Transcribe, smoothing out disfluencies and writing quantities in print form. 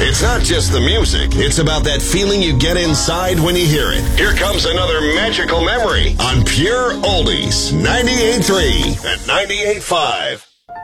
It's not just the music. It's about that feeling you get inside when you hear it. Here comes another magical memory on Pure Oldies 98.3 and 98.5.